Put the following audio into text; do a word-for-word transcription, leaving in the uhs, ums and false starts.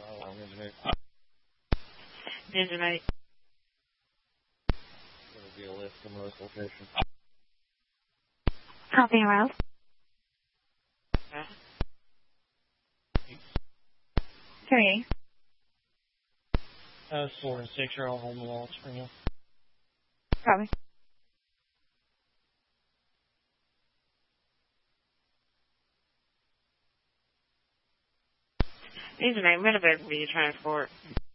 Visionary. It'll be a list from this location. Copy, Ralph. Three. That was four and six are all home alone for you. Copy. Visionary, what about the transport?